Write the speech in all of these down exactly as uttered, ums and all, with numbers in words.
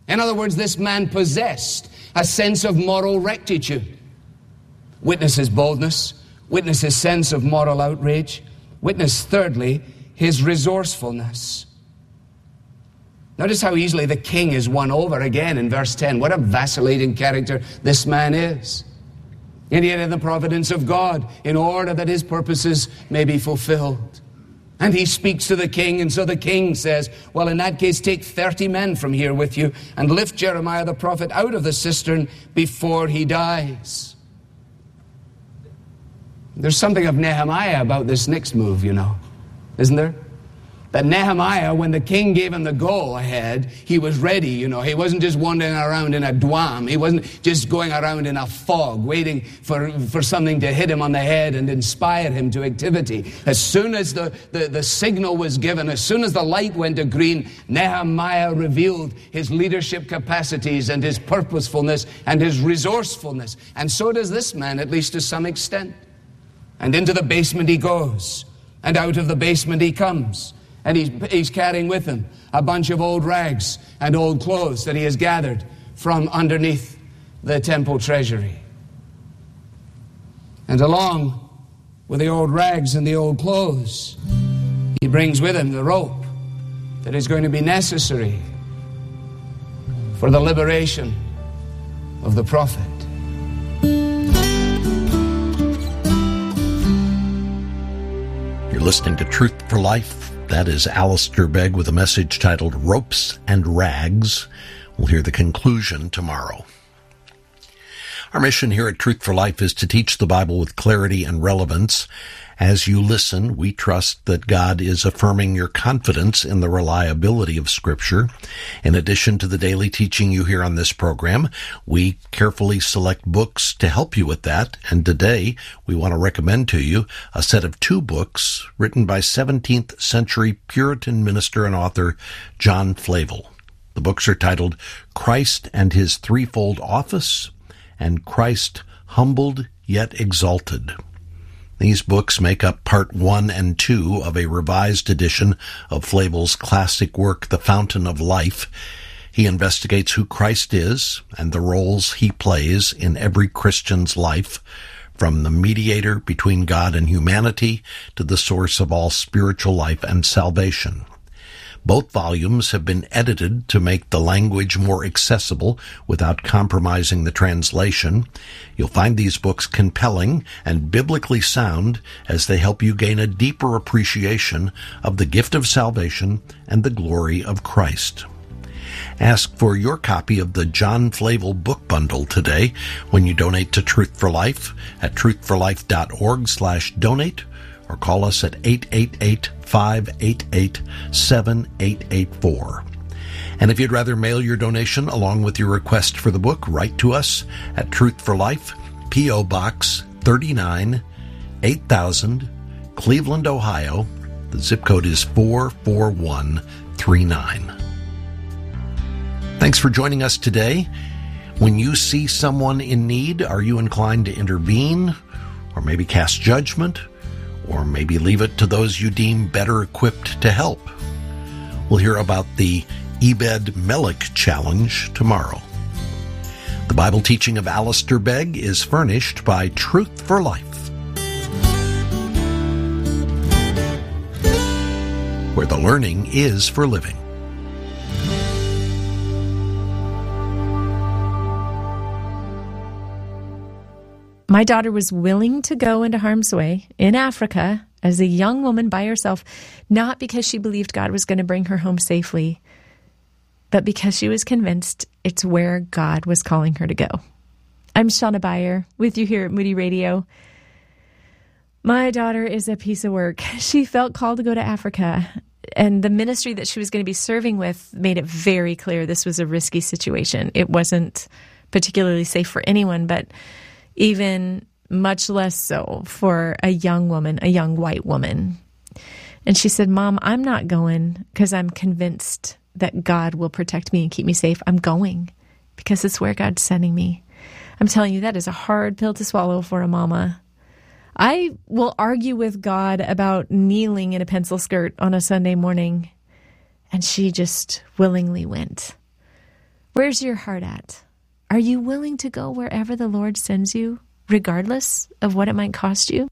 In other words, this man possessed a sense of moral rectitude. Witness his boldness, witness his sense of moral outrage, witness, thirdly, his resourcefulness. Notice how easily the king is won over again in verse ten. What a vacillating character this man is. And yet in the providence of God, in order that his purposes may be fulfilled. And he speaks to the king, and so the king says, well, in that case, take thirty men from here with you and lift Jeremiah the prophet out of the cistern before he dies. There's something of Nehemiah about this next move, you know, isn't there? That Nehemiah, when the king gave him the go-ahead, he was ready, you know. He wasn't just wandering around in a dwam. He wasn't just going around in a fog, waiting for, for something to hit him on the head and inspire him to activity. As soon as the, the, the signal was given, as soon as the light went to green, Nehemiah revealed his leadership capacities and his purposefulness and his resourcefulness. And so does this man, at least to some extent. And into the basement he goes, and out of the basement he comes. And he's, he's carrying with him a bunch of old rags and old clothes that he has gathered from underneath the temple treasury. And along with the old rags and the old clothes, he brings with him the rope that is going to be necessary for the liberation of the prophet. You're listening to Truth for Life. That is Alistair Begg with a message titled Ropes and Rags. We'll hear the conclusion tomorrow. Our mission here at Truth for Life is to teach the Bible with clarity and relevance. As you listen, we trust that God is affirming your confidence in the reliability of Scripture. In addition to the daily teaching you hear on this program, we carefully select books to help you with that. And today, we want to recommend to you a set of two books written by seventeenth century Puritan minister and author John Flavel. The books are titled Christ and His Threefold Office and Christ Humbled Yet Exalted. These books make up part one and two of a revised edition of Flavel's classic work, The Fountain of Life. He investigates who Christ is and the roles he plays in every Christian's life, from the mediator between God and humanity to the source of all spiritual life and salvation. Both volumes have been edited to make the language more accessible without compromising the translation. You'll find these books compelling and biblically sound as they help you gain a deeper appreciation of the gift of salvation and the glory of Christ. Ask for your copy of the John Flavel book bundle today when you donate to Truth for Life at truthforlife.org slash donate. Or call us at eight eight eight, five eight eight, seven eight eight four. And if you'd rather mail your donation along with your request for the book, write to us at Truth for Life, P O. Box thirty-nine, eight thousand, Cleveland, Ohio. The zip code is four four one three nine. Thanks for joining us today. When you see someone in need, are you inclined to intervene or maybe cast judgment? Or maybe leave it to those you deem better equipped to help? We'll hear about the Ebed Melech Challenge tomorrow. The Bible teaching of Alistair Begg is furnished by Truth for Life, where the learning is for living. My daughter was willing to go into harm's way in Africa as a young woman by herself, not because she believed God was going to bring her home safely, but because she was convinced it's where God was calling her to go. I'm Shauna Beyer with you here at Moody Radio. My daughter is a piece of work. She felt called to go to Africa, and the ministry that she was going to be serving with made it very clear this was a risky situation. It wasn't particularly safe for anyone, but even much less so for a young woman, a young white woman. And she said, Mom, I'm not going because I'm convinced that God will protect me and keep me safe. I'm going because it's where God's sending me. I'm telling you, that is a hard pill to swallow for a mama. I will argue with God about kneeling in a pencil skirt on a Sunday morning, and she just willingly went. Where's your heart at? Are you willing to go wherever the Lord sends you, regardless of what it might cost you?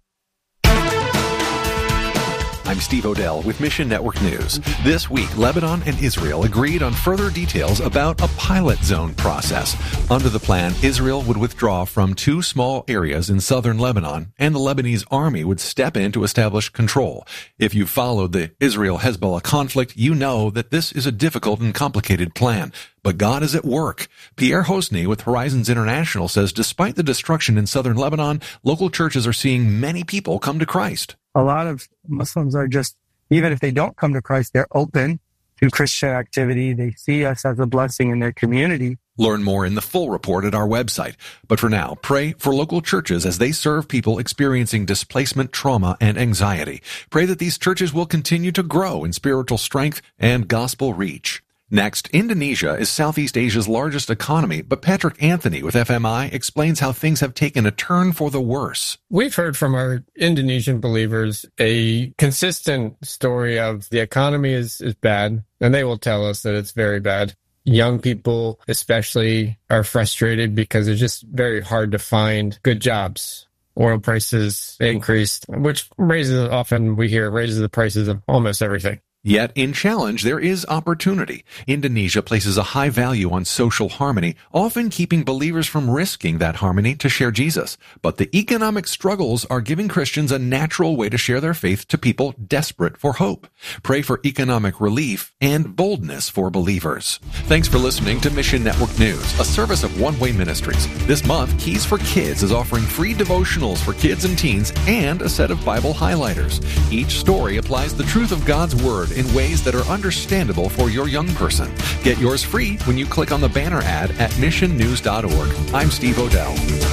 I'm Steve Odell with Mission Network News. This week, Lebanon and Israel agreed on further details about a pilot zone process. Under the plan, Israel would withdraw from two small areas in southern Lebanon, and the Lebanese army would step in to establish control. If you've followed the Israel-Hezbollah conflict, you know that this is a difficult and complicated plan. But God is at work. Pierre Hosny with Horizons International says despite the destruction in southern Lebanon, local churches are seeing many people come to Christ. A lot of Muslims are just, even if they don't come to Christ, they're open to Christian activity. They see us as a blessing in their community. Learn more in the full report at our website. But for now, pray for local churches as they serve people experiencing displacement, trauma, and anxiety. Pray that these churches will continue to grow in spiritual strength and gospel reach. Next, Indonesia is Southeast Asia's largest economy, but Patrick Anthony with F M I explains how things have taken a turn for the worse. We've heard from our Indonesian believers a consistent story of the economy is, is bad, and they will tell us that it's very bad. Young people especially are frustrated because it's just very hard to find good jobs. Oil prices increased, which raises, often we hear, raises the prices of almost everything. Yet in challenge, there is opportunity. Indonesia places a high value on social harmony, often keeping believers from risking that harmony to share Jesus. But the economic struggles are giving Christians a natural way to share their faith to people desperate for hope. Pray for economic relief and boldness for believers. Thanks for listening to Mission Network News, a service of One Way Ministries. This month, Keys for Kids is offering free devotionals for kids and teens and a set of Bible highlighters. Each story applies the truth of God's Word in ways that are understandable for your young person. Get yours free when you click on the banner ad at mission news dot org. I'm Steve Odell.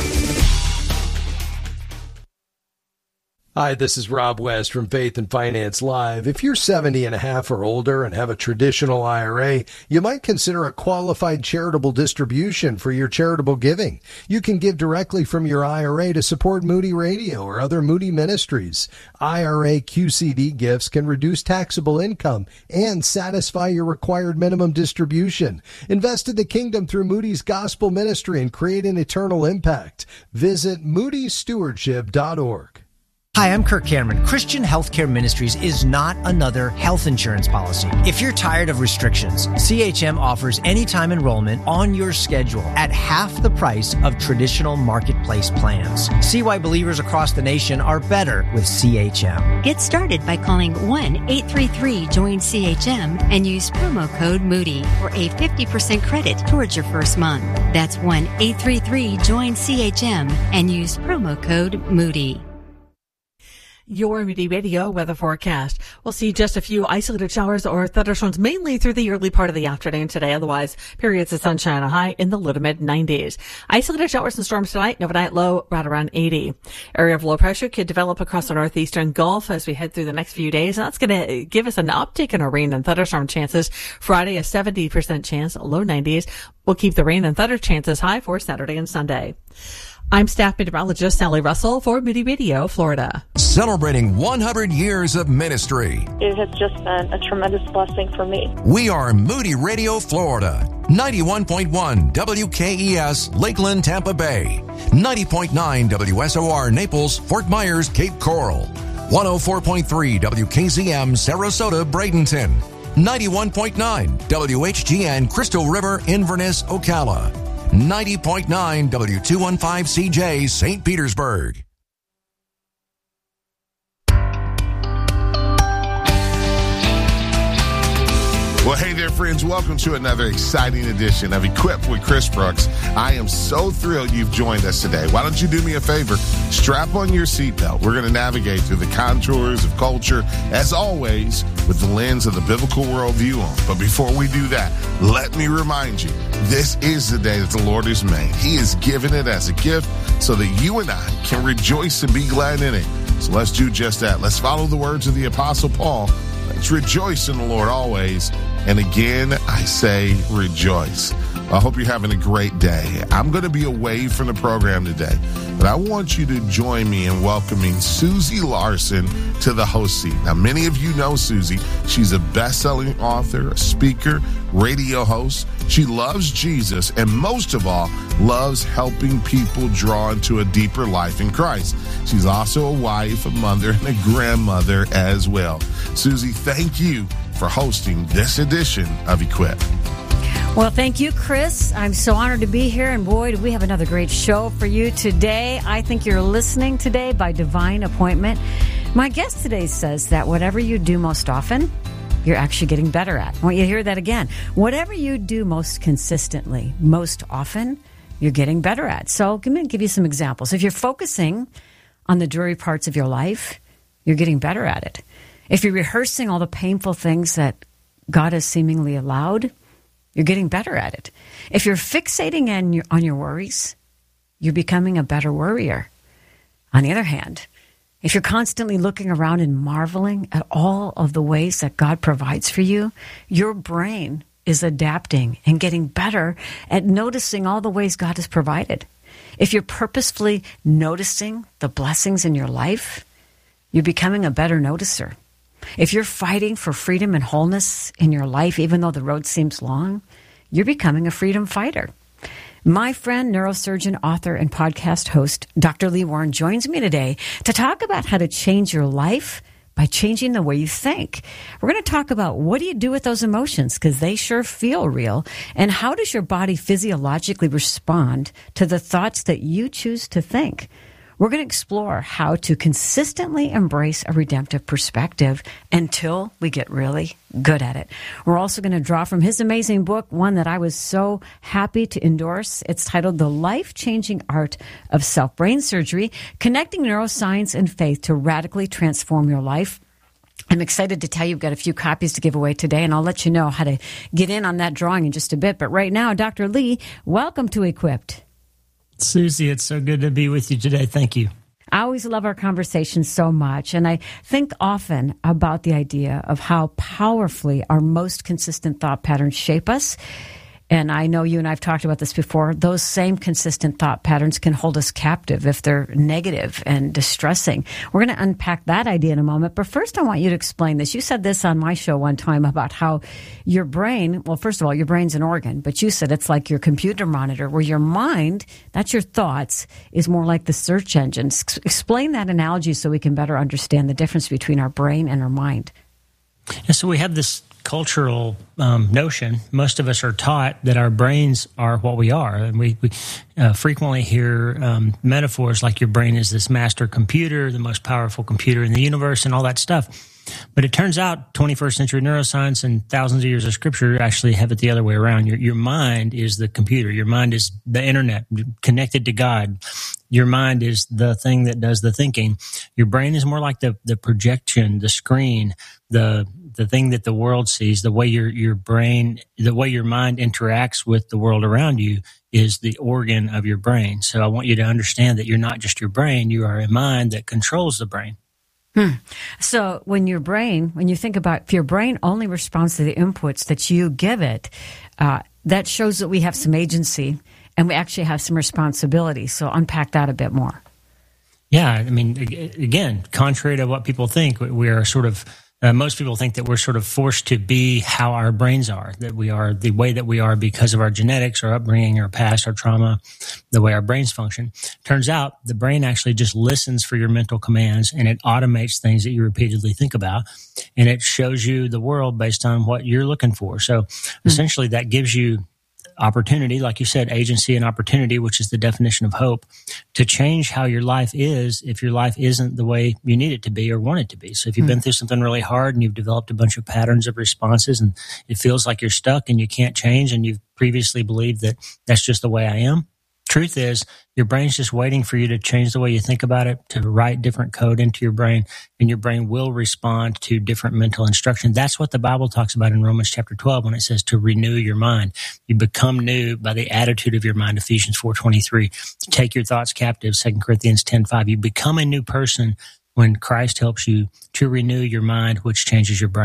Hi, this is Rob West from Faith and Finance Live. If you're seventy and a half or older and have a traditional I R A, you might consider a qualified charitable distribution for your charitable giving. You can give directly from your I R A to support Moody Radio or other Moody ministries. I R A Q C D gifts can reduce taxable income and satisfy your required minimum distribution. Invest in the kingdom through Moody's Gospel Ministry and create an eternal impact. Visit moody stewardship dot org. Hi, I'm Kirk Cameron. Christian Healthcare Ministries is not another health insurance policy. If you're tired of restrictions, C H M offers anytime enrollment on your schedule at half the price of traditional marketplace plans. See why believers across the nation are better with C H M. Get started by calling one eight three three join C H M and use promo code Moody for a fifty percent credit towards your first month. That's one eight three three join C H M and use promo code Moody. Your Moody Radio weather forecast. We'll see just a few isolated showers or thunderstorms mainly through the early part of the afternoon today. Otherwise, periods of sunshine, a high in the low to mid nineties. Isolated showers and storms tonight, overnight low right around eighty. Area of low pressure could develop across the northeastern Gulf as we head through the next few days. And that's going to give us an uptick in our rain and thunderstorm chances. Friday, a seventy percent chance, low nineties. We'll keep the rain and thunder chances high for Saturday and Sunday. I'm staff meteorologist Sally Russell for Moody Radio, Florida. Celebrating one hundred years of ministry. It has just been a tremendous blessing for me. We are Moody Radio, Florida. ninety-one point one W K E S, Lakeland, Tampa Bay. ninety point nine W S O R, Naples, Fort Myers, Cape Coral. one oh four point three W K Z M, Sarasota, Bradenton. ninety-one point nine W H G N, Crystal River, Inverness, Ocala. ninety point nine W two fifteen C J, Saint Petersburg. Well, hey there, friends. Welcome to another exciting edition of Equipped with Chris Brooks. I am so thrilled you've joined us today. Why don't you do me a favor? Strap on your seatbelt. We're going to navigate through the contours of culture, as always, with the lens of the biblical worldview on. But before we do that, let me remind you, this is the day that the Lord has made. He has given it as a gift so that you and I can rejoice and be glad in it. So let's do just that. Let's follow the words of the Apostle Paul. Let's rejoice in the Lord always. And again, I say rejoice. I hope you're having a great day. I'm going to be away from the program today, but I want you to join me in welcoming Susie Larson to the host seat. Now, many of you know Susie. She's a best-selling author, a speaker, radio host. She loves Jesus, and most of all, loves helping people draw into a deeper life in Christ. She's also a wife, a mother, and a grandmother as well. Susie, thank you for hosting this edition of Equip. Well, thank you, Chris. I'm so honored to be here, and boy, do we have another great show for you today. I think you're listening today by divine appointment. My guest today says that whatever you do most often, you're actually getting better at. I want you to hear that again. Whatever you do most consistently, most often, you're getting better at. So let me give you some examples. If you're focusing on the dreary parts of your life, you're getting better at it. If you're rehearsing all the painful things that God has seemingly allowed, you're getting better at it. If you're fixating on your, on your worries, you're becoming a better worrier. On the other hand, if you're constantly looking around and marveling at all of the ways that God provides for you, your brain is adapting and getting better at noticing all the ways God has provided. If you're purposefully noticing the blessings in your life, you're becoming a better noticer. If you're fighting for freedom and wholeness in your life, even though the road seems long, you're becoming a freedom fighter. My friend, neurosurgeon, author, and podcast host, Doctor Lee Warren, joins me today to talk about how to change your life by changing the way you think. We're going to talk about what do you do with those emotions, because they sure feel real, and how does your body physiologically respond to the thoughts that you choose to think. We're going to explore how to consistently embrace a redemptive perspective until we get really good at it. We're also going to draw from his amazing book, one that I was so happy to endorse. It's titled The Life-Changing Art of Self-Brain Surgery, Connecting Neuroscience and Faith to Radically Transform Your Life. I'm excited to tell you we've got a few copies to give away today, and I'll let you know how to get in on that drawing in just a bit. But right now, Doctor Lee, welcome to Equipped. Susie, it's so good to be with you today. Thank you. I always love our conversations so much, and I think often about the idea of how powerfully our most consistent thought patterns shape us. And I know you and I have talked about this before. Those same consistent thought patterns can hold us captive if they're negative and distressing. We're going to unpack that idea in a moment. But first, I want you to explain this. You said this on my show one time about how your brain, well, first of all, your brain's an organ, but you said it's like your computer monitor, where your mind, that's your thoughts, is more like the search engine. S- explain that analogy so we can better understand the difference between our brain and our mind. And so we have this cultural um, notion. Most of us are taught that our brains are what we are. And we, we uh, frequently hear um, metaphors like your brain is this master computer, the most powerful computer in the universe, and all that stuff. But it turns out twenty-first century neuroscience and thousands of years of scripture actually have it the other way around. Your, your mind is the computer. Your mind is the internet connected to God. Your mind is the thing that does the thinking. Your brain is more like the, the projection, the screen, the the thing that the world sees. The way your your brain, the way your mind interacts with the world around you is the organ of your brain. So I want you to understand that you're not just your brain. You are a mind that controls the brain. Hmm. So when your brain, when you think about, if your brain only responds to the inputs that you give it, uh, that shows that we have some agency and we actually have some responsibility. So unpack that a bit more. Yeah, I mean, again, contrary to what people think, we are sort of, uh, most people think that we're sort of forced to be how our brains are, that we are the way that we are because of our genetics, our upbringing, our past, our trauma, the way our brains function. Turns out the brain actually just listens for your mental commands, and it automates things that you repeatedly think about, and it shows you the world based on what you're looking for. So mm-hmm. essentially that gives you opportunity, like you said, agency and opportunity, which is the definition of hope, to change how your life is if your life isn't the way you need it to be or want it to be. So if you've mm. been through something really hard and you've developed a bunch of patterns of responses and it feels like you're stuck and you can't change and you've previously believed that that's just the way I am, truth is your brain's just waiting for you to change the way you think about it, to write different code into your brain, and your brain will respond to different mental instruction. That's what the Bible talks about in Romans chapter twelve when it says to renew your mind. You become new by the attitude of your mind, Ephesians four twenty-three. Take your thoughts captive, Second Corinthians ten five. You become a new person when Christ helps you to renew your mind, which changes your brain.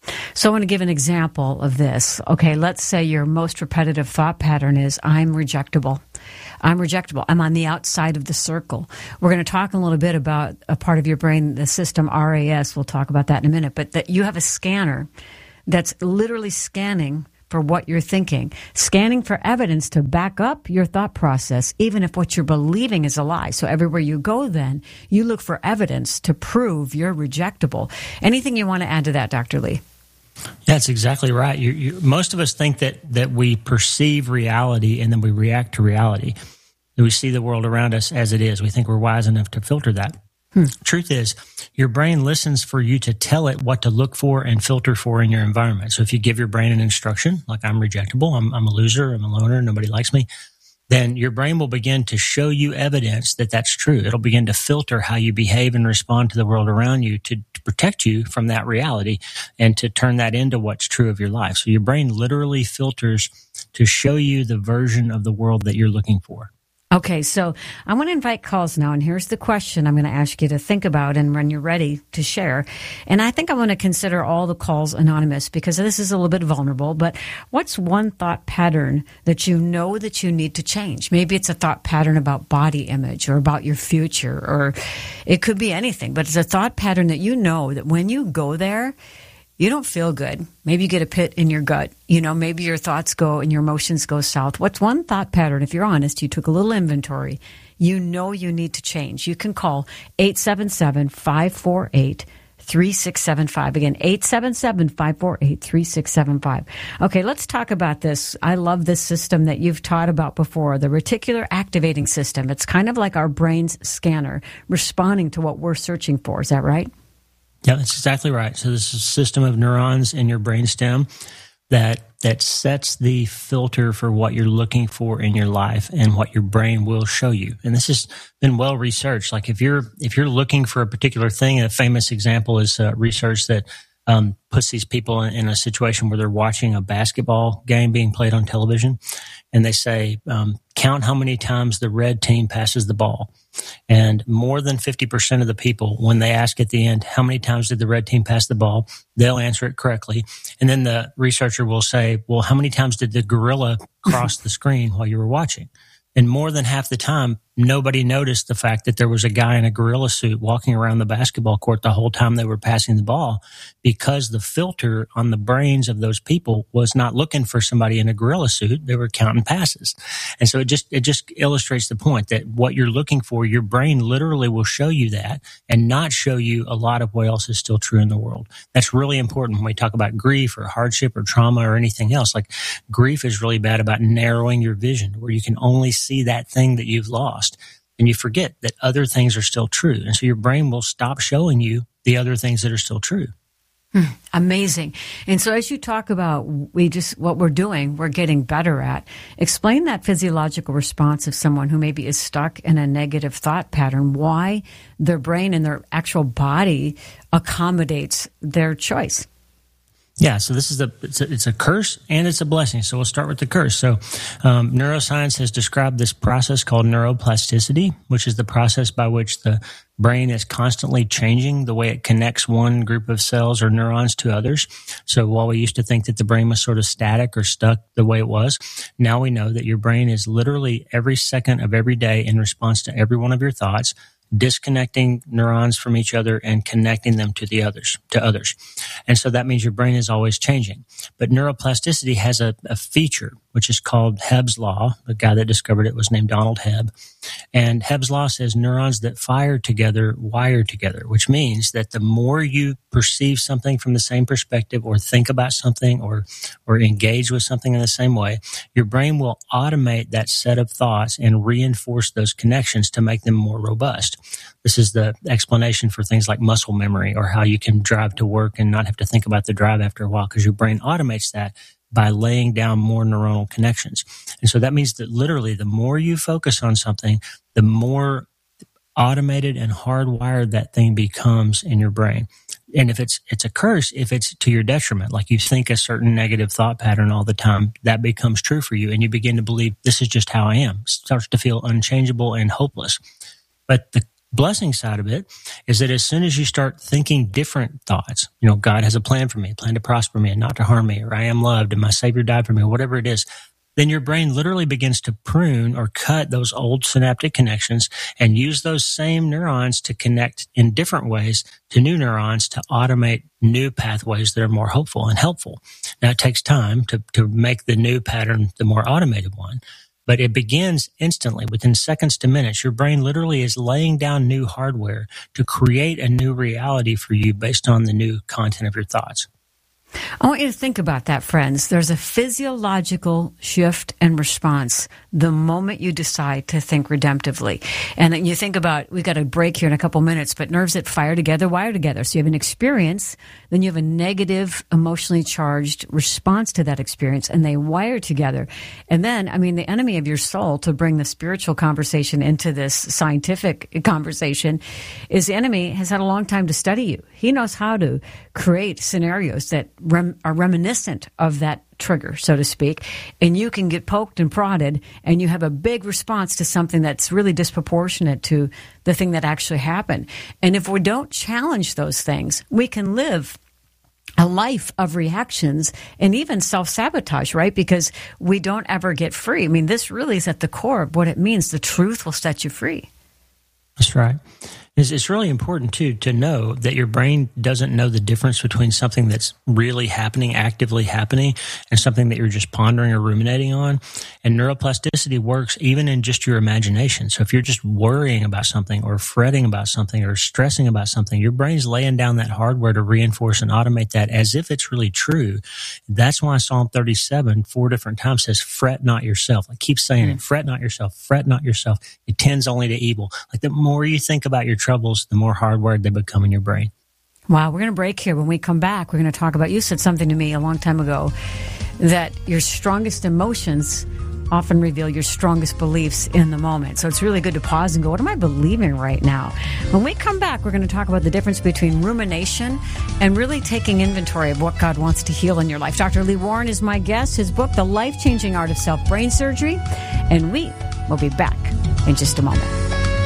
So I want to give an example of this. Okay, let's say your most repetitive thought pattern is, I'm rejectable. I'm rejectable. I'm on the outside of the circle. We're going to talk a little bit about a part of your brain, the system R A S. We'll talk about that in a minute. But that you have a scanner that's literally scanning for what you're thinking, scanning for evidence to back up your thought process, even if what you're believing is a lie. So everywhere you go then, you look for evidence to prove you're rejectable. Anything you want to add to that, Doctor Lee? That's exactly right. You, you, most of us think that that we perceive reality and then we react to reality. We see the world around us as it is. We think we're wise enough to filter that. Hmm. Truth is, your brain listens for you to tell it what to look for and filter for in your environment. So if you give your brain an instruction, like I'm rejectable, I'm, I'm a loser, I'm a loner, nobody likes me, then your brain will begin to show you evidence that that's true. It'll begin to filter how you behave and respond to the world around you to, to protect you from that reality and to turn that into what's true of your life. So your brain literally filters to show you the version of the world that you're looking for. Okay, so I want to invite calls now, and here's the question I'm going to ask you to think about and when you're ready to share. And I think I want to consider all the calls anonymous because this is a little bit vulnerable, but what's one thought pattern that you know that you need to change? Maybe it's a thought pattern about body image or about your future, or it could be anything, but it's a thought pattern that you know that when you go there, you don't feel good. Maybe you get a pit in your gut. You know, maybe your thoughts go and your emotions go south. What's one thought pattern, if you're honest, you took a little inventory, you know you need to change? You can call eight seven seven, five four eight, three six seven five. Again, eight seven seven, five four eight, three six seven five. Okay, let's talk about this. I love this system that you've taught about before, the reticular activating system. It's kind of like our brain's scanner responding to what we're searching for. Is that right? Yeah, that's exactly right. So this is a system of neurons in your brainstem that that sets the filter for what you're looking for in your life and what your brain will show you. And this has been well researched. Like if you're if you're looking for a particular thing, a famous example is uh, research that um, puts these people in, in a situation where they're watching a basketball game being played on television, and they say, um, count how many times the red team passes the ball. And more than fifty percent of the people, when they ask at the end, how many times did the red team pass the ball, they'll answer it correctly. And then the researcher will say, well, how many times did the gorilla cross the screen while you were watching? And more than half the time, nobody noticed the fact that there was a guy in a gorilla suit walking around the basketball court the whole time they were passing the ball, because the filter on the brains of those people was not looking for somebody in a gorilla suit. They were counting passes. And so it just, it just illustrates the point that what you're looking for, your brain literally will show you that and not show you a lot of what else is still true in the world. That's really important when we talk about grief or hardship or trauma or anything else. Like grief is really bad about narrowing your vision, where you can only see that thing that you've lost. And you forget that other things are still true. And so your brain will stop showing you the other things that are still true. Hmm, amazing. And so as you talk about we just what we're doing, we're getting better at, explain that physiological response of someone who maybe is stuck in a negative thought pattern, why their brain and their actual body accommodates their choice. Yeah, so this is a it's, a it's a curse and it's a blessing. So we'll start with the curse. So um, neuroscience has described this process called neuroplasticity, which is the process by which the brain is constantly changing the way it connects one group of cells or neurons to others. So while we used to think that the brain was sort of static or stuck the way it was, now we know that your brain is literally every second of every day in response to every one of your thoughts, disconnecting neurons from each other and connecting them to the others, to others. And so that means your brain is always changing. But neuroplasticity has a, a feature, which is called Hebb's Law. The guy that discovered it was named Donald Hebb. And Hebb's Law says neurons that fire together wire together, which means that the more you perceive something from the same perspective or think about something or, or engage with something in the same way, your brain will automate that set of thoughts and reinforce those connections to make them more robust. This is the explanation for things like muscle memory or how you can drive to work and not have to think about the drive after a while because your brain automates that by laying down more neuronal connections. And so that means that literally the more you focus on something, the more automated and hardwired that thing becomes in your brain. And if it's it's a curse, if it's to your detriment, like you think a certain negative thought pattern all the time, that becomes true for you and you begin to believe this is just how I am. It starts to feel unchangeable and hopeless. But the blessing side of it is that as soon as you start thinking different thoughts, you know, God has a plan for me, a plan to prosper me and not to harm me, or I am loved and my Savior died for me, or whatever it is, then your brain literally begins to prune or cut those old synaptic connections and use those same neurons to connect in different ways to new neurons to automate new pathways that are more hopeful and helpful. Now, it takes time to, to make the new pattern the more automated one, but it begins instantly within seconds to minutes. Your brain literally is laying down new hardware to create a new reality for you based on the new content of your thoughts. I want you to think about that, friends. There's a physiological shift and response the moment you decide to think redemptively. And then you think about, we got a break here in a couple minutes, but nerves that fire together, wire together. So you have an experience, then you have a negative, emotionally charged response to that experience, and they wire together. And then, I mean, the enemy of your soul, to bring the spiritual conversation into this scientific conversation, is the enemy has had a long time to study you. He knows how to create scenarios that rem- are reminiscent of that trigger, so to speak, and you can get poked and prodded, and you have a big response to something that's really disproportionate to the thing that actually happened. And if we don't challenge those things, we can live a life of reactions and even self-sabotage, right? Because we don't ever get free. I mean, this really is at the core of what it means. The truth will set you free. That's right. It's, it's really important, too, to know that your brain doesn't know the difference between something that's really happening, actively happening, and something that you're just pondering or ruminating on. And neuroplasticity works even in just your imagination. So if you're just worrying about something or fretting about something or stressing about something, your brain's laying down that hardware to reinforce and automate that as if it's really true. That's why Psalm thirty-seven, four different times says, fret not yourself. Like, keep saying it, fret not yourself, fret not yourself. It tends only to evil. Like, the more you think about your troubles, the more hardwired they become in your brain. Wow, we're going to break here. When we come back, we're going to talk about, you said something to me a long time ago, that your strongest emotions often reveal your strongest beliefs in the moment. So it's really good to pause and go, what am I believing right now? When we come back, we're going to talk about the difference between rumination and really taking inventory of what God wants to heal in your life. Doctor Lee Warren is my guest. His book, The Life-Changing Art of Self-Brain Surgery. And we will be back in just a moment.